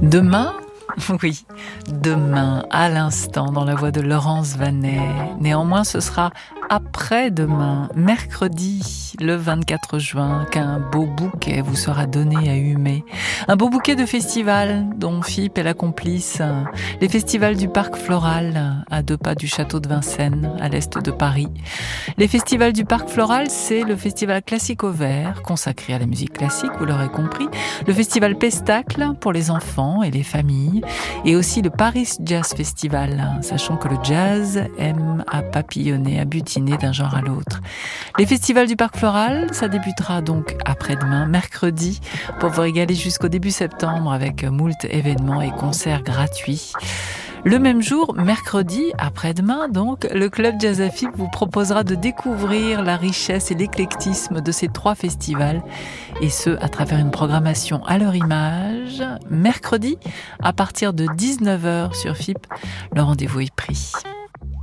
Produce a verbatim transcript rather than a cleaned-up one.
Demain, oui, demain, à l'instant, dans la voix de Laurence Vanet. Néanmoins, ce sera après-demain, mercredi, le vingt-quatre juin, qu'un beau bouquet vous sera donné à humer. Un beau bouquet de festivals dont Philippe est la complice. Les festivals du Parc Floral, à deux pas du château de Vincennes, à l'est de Paris. Les festivals du Parc Floral, c'est le festival Classique au Vert, consacré à la musique classique, vous l'aurez compris. Le festival Pestacle, pour les enfants et les familles. Et aussi le Paris Jazz Festival, sachant que le jazz aime à papillonner, à butiner d'un genre à l'autre. Les festivals du Parc Floral, ça débutera donc après-demain, mercredi, pour vous régaler jusqu'au début septembre avec moult événements et concerts gratuits. Le même jour, mercredi, après-demain, donc, le Club Jazz Afib vous proposera de découvrir la richesse et l'éclectisme de ces trois festivals, et ce, à travers une programmation à leur image. Mercredi, à partir de dix-neuf heures sur F I P, le rendez-vous est pris.